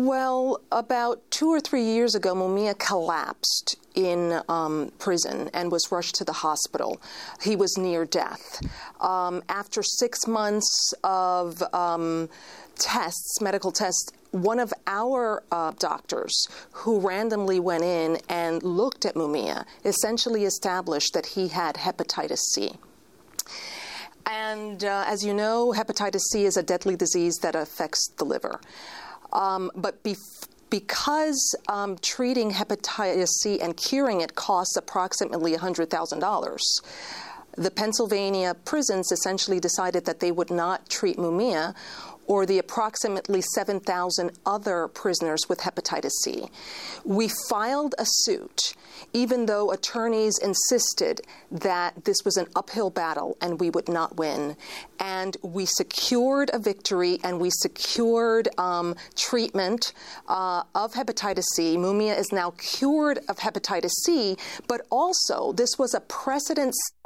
Well, about 2 or 3 years ago, Mumia collapsed in prison and was rushed to the hospital. He was near death. After 6 months of tests, medical tests, one of our doctors who randomly went in and looked at Mumia essentially established that he had hepatitis C. And as you know, hepatitis C is a deadly disease that affects the liver. But because treating hepatitis C and curing it costs approximately $100,000, the Pennsylvania prisons essentially decided that they would not treat Mumia or the approximately 7,000 other prisoners with hepatitis C. We filed a suit, even though attorneys insisted that this was an uphill battle and we would not win. And we secured a victory, and we secured treatment of hepatitis C. Mumia is now cured of hepatitis C, but also this was a precedent